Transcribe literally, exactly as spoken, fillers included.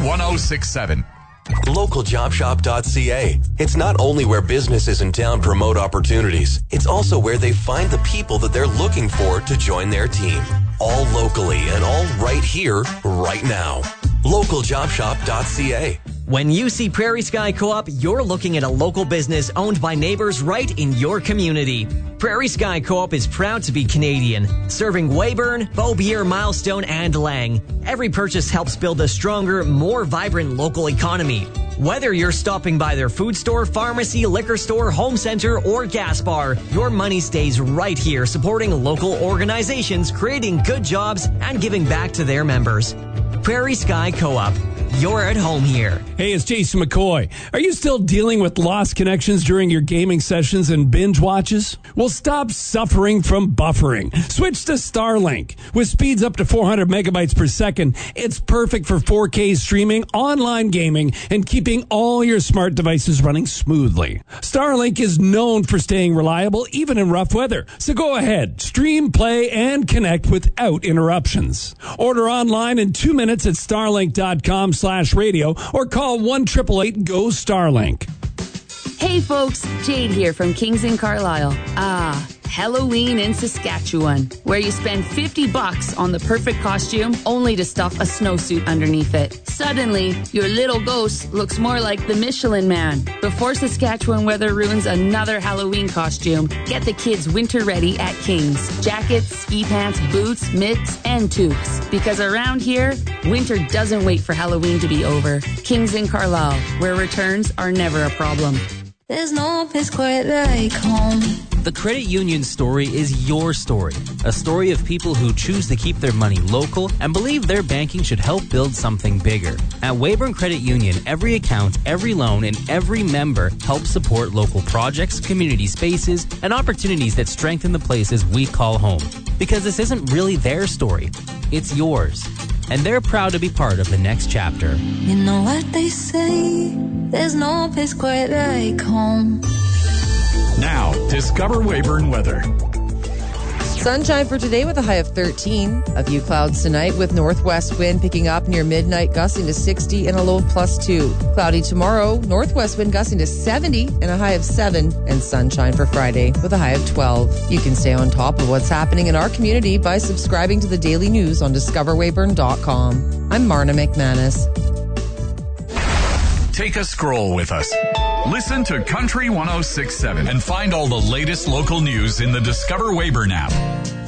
one oh six seven. local job shop dot c a. It's not only where businesses in town promote opportunities, it's also where they find the people that they're looking for to join their team. All locally and all right here, right now. local job shop dot c a. When you see Prairie Sky Co-op, you're looking at a local business owned by neighbors right in your community. Prairie Sky Co-op is proud to be Canadian, serving Weyburn, Beaubier, Milestone, and Lang. Every purchase helps build a stronger, more vibrant local economy. Whether you're stopping by their food store, pharmacy, liquor store, home center, or gas bar, your money stays right here supporting local organizations, creating good jobs, and giving back to their members. Prairie Sky Co-op. You're at home here. Hey, it's Jason McCoy. Are you still dealing with lost connections during your gaming sessions and binge watches? Well, stop suffering from buffering. Switch to Starlink. With speeds up to four hundred megabytes per second, it's perfect for four K streaming, online gaming, and keeping all your smart devices running smoothly. Starlink is known for staying reliable even in rough weather. So go ahead, stream, play, and connect without interruptions. Order online in two minutes at starlink dot com slash radio or call one eight eight eight go Starlink. Hey folks, Jade here from Kings in Carlisle. Ah, Halloween in Saskatchewan, where you spend fifty bucks on the perfect costume only to stuff a snowsuit underneath it. Suddenly, your little ghost looks more like the Michelin Man. Before Saskatchewan weather ruins another Halloween costume, get the kids winter ready at Kings. Jackets, ski pants, boots, mitts, and toques. Because around here, winter doesn't wait for Halloween to be over. Kings in Carlisle, where returns are never a problem. There's no place quite like home. The credit union story is your story. A story of people who choose to keep their money local and believe their banking should help build something bigger. At Weyburn Credit Union, every account, every loan, and every member helps support local projects, community spaces, and opportunities that strengthen the places we call home. Because this isn't really their story, it's yours. And they're proud to be part of the next chapter. You know what they say, there's no place quite like home. Now, discover Weyburn weather. Sunshine for today with a high of thirteen. A few clouds tonight with northwest wind picking up near midnight, gusting to sixty and a low of plus two. Cloudy tomorrow, northwest wind gusting to seventy and a high of seven. And sunshine for Friday with a high of twelve. You can stay on top of what's happening in our community by subscribing to the daily news on discover weyburn dot com. I'm Marna McManus. Take a scroll with us. Listen to Country one oh six seven and find all the latest local news in the Discover Weyburn app.